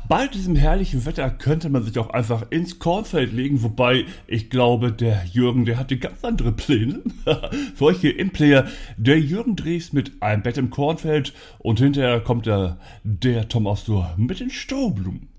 Bei diesem herrlichen Wetter könnte man sich auch einfach ins Kornfeld legen, wobei ich glaube, der Jürgen, der hatte ganz andere Pläne. Für euch hier im Player, der Jürgen Drees mit einem Bett im Kornfeld und hinterher kommt der Tom Ostor mit den Strohblumen.